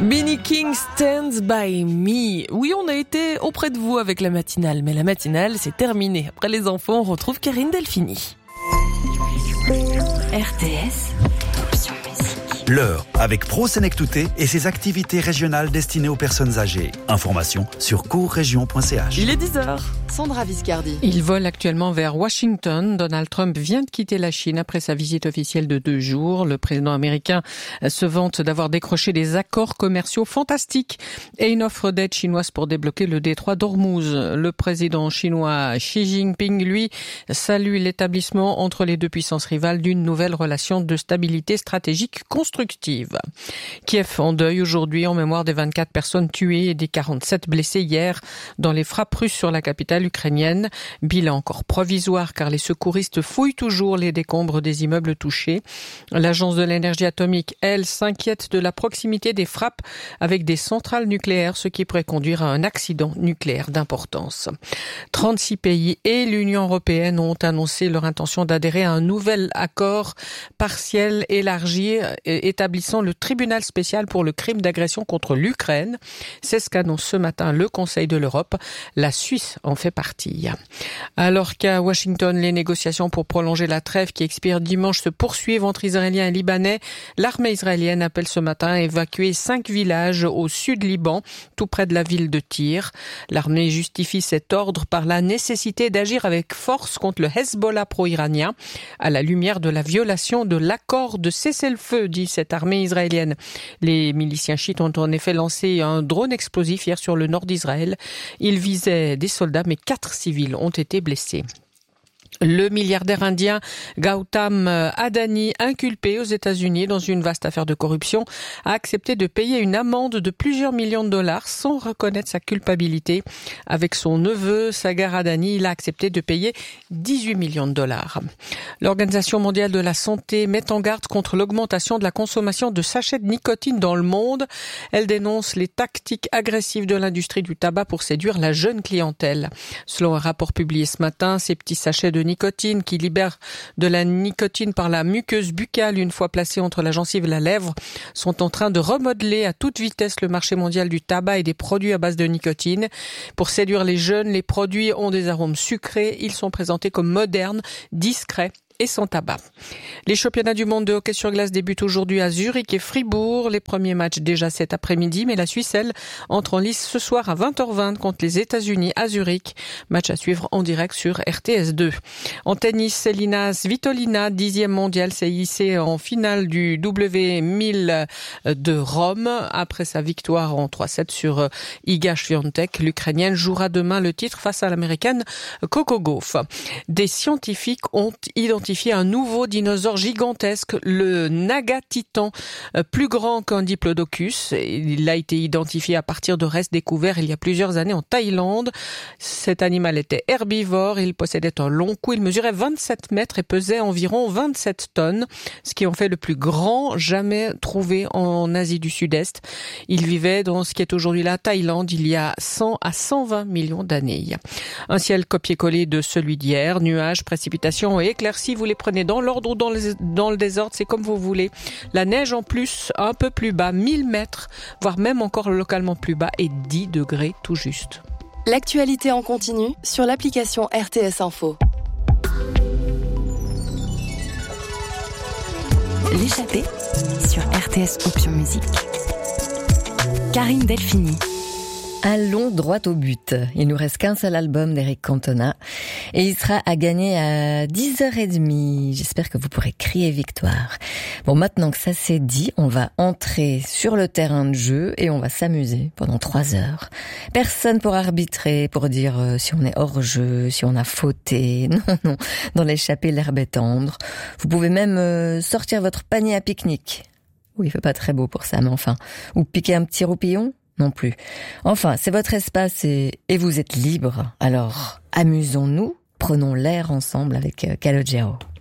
Benny King Stands By Me. Oui, on a été auprès de vous avec la matinale, mais la matinale, c'est terminé. Après les infos, on retrouve Karine Delphini. RTS. L'heure avec Pro Senectouté et ses activités régionales destinées aux personnes âgées. Informations sur courregion.ch. Il est 10h. Sandra Viscardi. Il vole actuellement vers Washington. Donald Trump vient de quitter la Chine après sa visite officielle de 2 jours. Le président américain se vante d'avoir décroché des accords commerciaux fantastiques et une offre d'aide chinoise pour débloquer le détroit d'Ormuz. Le président chinois Xi Jinping, lui, salue l'établissement entre les deux puissances rivales d'une nouvelle relation de stabilité stratégique constructive. Kiev en deuil aujourd'hui en mémoire des 24 personnes tuées et des 47 blessées hier dans les frappes russes sur la capitale ukrainienne. Bilan encore provisoire car les secouristes fouillent toujours les décombres des immeubles touchés. L'agence de l'énergie atomique, elle, s'inquiète de la proximité des frappes avec des centrales nucléaires, ce qui pourrait conduire à un accident nucléaire d'importance. 36 pays et l'Union européenne ont annoncé leur intention d'adhérer à un nouvel accord partiel élargi établissant le tribunal spécial pour le crime d'agression contre l'Ukraine. C'est ce qu'annonce ce matin le Conseil de l'Europe. La Suisse en fait partie. Alors qu'à Washington, les négociations pour prolonger la trêve qui expire dimanche se poursuivent entre Israéliens et Libanais, l'armée israélienne appelle ce matin à évacuer 5 villages au sud Liban, tout près de la ville de Tyr. L'armée justifie cet ordre par la nécessité d'agir avec force contre le Hezbollah pro-iranien, à la lumière de la violation de l'accord de cessez-le-feu, dit cette armée israélienne. Les miliciens chiites ont en effet lancé un drone explosif hier sur le nord d'Israël. Il visait des soldats, mais 4 civils ont été blessés. Le milliardaire indien Gautam Adani, inculpé aux États-Unis dans une vaste affaire de corruption, a accepté de payer une amende de plusieurs millions de dollars sans reconnaître sa culpabilité. Avec son neveu Sagar Adani, il a accepté de payer 18 millions de dollars. L'Organisation mondiale de la santé met en garde contre l'augmentation de la consommation de sachets de nicotine dans le monde. Elle dénonce les tactiques agressives de l'industrie du tabac pour séduire la jeune clientèle. Selon un rapport publié ce matin, ces petits sachets de nicotine qui libèrent de la nicotine par la muqueuse buccale une fois placés entre la gencive et la lèvre sont en train de remodeler à toute vitesse le marché mondial du tabac et des produits à base de nicotine. Pour séduire les jeunes, les produits ont des arômes sucrés. Ils sont présentés comme modernes, discrets et sans tabac. Les championnats du monde de hockey sur glace débutent aujourd'hui à Zurich et Fribourg. Les premiers matchs déjà cet après-midi, mais la Suisse, elle, entre en lice ce soir à 20h20 contre les États-Unis à Zurich. Match à suivre en direct sur RTS2. En tennis, Elina Svitolina, 10e mondiale, s'est hissée en finale du W1000 de Rome. Après sa victoire en 3-7 sur Iga Swiatek, l'Ukrainienne jouera demain le titre face à l'Américaine Coco Gauff. Des scientifiques ont identifié un nouveau dinosaure gigantesque, le Nagatitan, plus grand qu'un diplodocus. Il a été identifié à partir de restes découverts il y a plusieurs années en Thaïlande. Cet animal était herbivore, il possédait un long cou, il mesurait 27 mètres et pesait environ 27 tonnes, ce qui en fait le plus grand jamais trouvé en Asie du Sud-Est. Il vivait dans ce qui est aujourd'hui la Thaïlande il y a 100 à 120 millions d'années. Un ciel copié-collé de celui d'hier, nuages, précipitations et éclaircies. Vous les prenez dans l'ordre ou dans le désordre, c'est comme vous voulez. La neige en plus, un peu plus bas, 1000 mètres, voire même encore localement plus bas et 10 degrés tout juste. L'actualité en continu sur l'application RTS Info. L'échappée sur RTS Option Musique. Karine Delphini. Allons droit au but. Il nous reste qu'un seul album d'Eric Cantona et il sera à gagner à 10h30. J'espère que vous pourrez crier victoire. Bon, maintenant que ça c'est dit, on va entrer sur le terrain de jeu et on va s'amuser pendant 3 heures. Personne pour arbitrer, pour dire si on est hors jeu, si on a fauté. Non. Dans l'échappée, l'herbe est tendre. Vous pouvez même sortir votre panier à pique-nique. Oui, il fait pas très beau pour ça, mais enfin. Ou piquer un petit roupillon. Non plus. Enfin, c'est votre espace et vous êtes libre. Alors, amusons-nous, prenons l'air ensemble avec Calogero.